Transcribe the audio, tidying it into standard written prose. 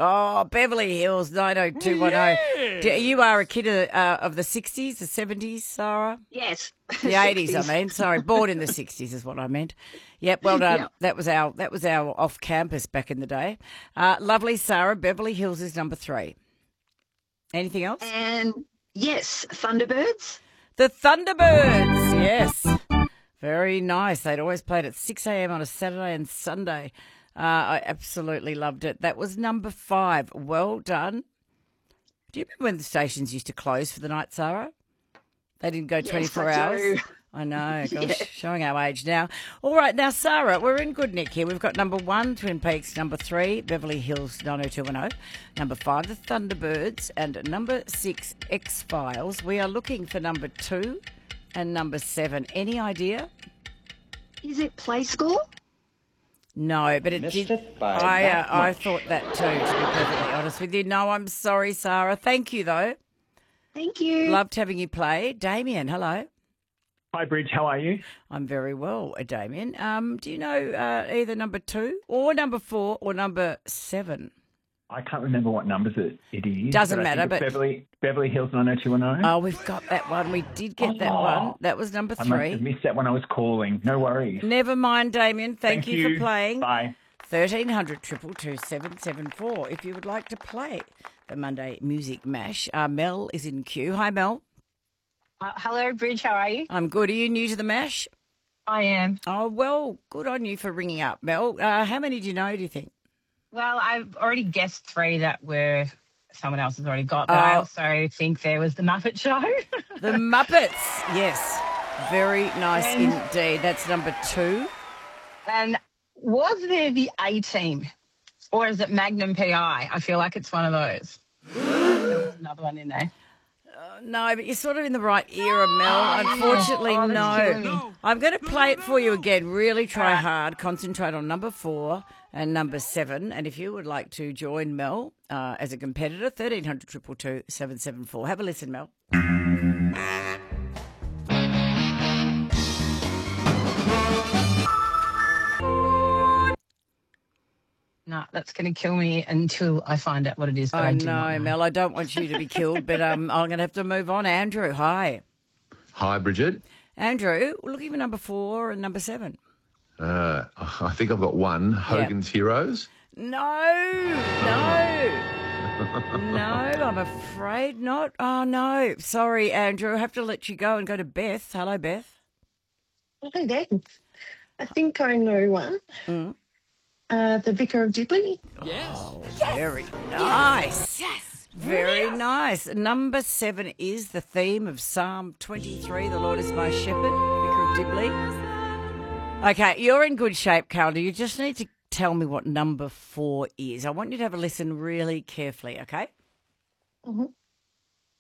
Oh, Beverly Hills 90210. Yeah. You are a kid of the 60s, the 70s, Sarah? Yes. The 80s, I mean. Sorry, born in the 60s is what I meant. Yep, well done. Yep. That was our off campus back in the day. Lovely, Sarah. Beverly Hills is number 3. Anything else? And yes, Thunderbirds. The Thunderbirds, yes. Very nice. They'd always played at 6 a.m. on a Saturday and Sunday. I absolutely loved it. That was number 5. Well done. Do you remember when the stations used to close for the night, Sarah? They didn't go 24 I hours. do. I know, gosh, Yeah. showing our age now. All right, now, Sarah, we're in good nick here. We've got number 1, Twin Peaks, number 3, Beverly Hills 90210, number 5, The Thunderbirds, and number 6, X-Files. We are looking for number 2 and number 7. Any idea? Is it Play School? No, but it Missed did. it by I that I much. thought that too, to be perfectly honest with you. No, I'm sorry, Sarah. Thank you, though. Thank you. Loved having you play. Damien, hello. Hi, Bridge. How are you? I'm very well, Damien. Do you know either number 2 or number 4 or number 7? I can't remember what numbers it is. Doesn't but I matter, think it's but- Beverly Hills 90210. Oh, we've got that one. We did get that one. That was number I must 3. have missed that when I was calling. No worries. Never mind, Damien. Thank you for you. playing. Bye. 1300 222 774 if you would like to play the Monday Music Mash. Mel is in queue. Hi, Mel. Hello, Bridge. How are you? I'm good. Are you new to the Mash? I am. Oh, well, good on you for ringing up, Mel. How many do you think? Well, I've already guessed 3 that were someone else has already got, but I Oh. also think there was the Muppet Show. The Muppets. Yes. Very nice And- indeed. That's number 2. And was there the A-Team, or is it Magnum PI? I feel like it's one of those. There was another one in there. No, but you're sort of in the right era, Mel. Unfortunately, Oh, that's killing me. no. I'm going to play it for you again. Really try hard. Concentrate on number 4 and number 7. And if you would like to join Mel as a competitor, 1300 222 774. Have a listen, Mel. No, that's going to kill me until I find out what it is. But I I do not know, know. Mel. I don't want you to be killed, but I'm going to have to move on. Andrew, hi. Hi, Bridget. Andrew, we're looking for number 4 and number 7. I think I've got one. Hogan's Heroes. No, I'm afraid not. Oh, no. Sorry, Andrew. I have to let you go and go to Beth. Hello, Beth. Hi there. I think I know one. The Vicar of Dibley. Very nice. Yes. Very nice. Number 7 is the theme of Psalm 23, The Lord is my shepherd, Vicar of Dibley. Okay, you're in good shape, Calder. You just need to tell me what number 4 is. I want you to have a listen really carefully, okay? Mhm.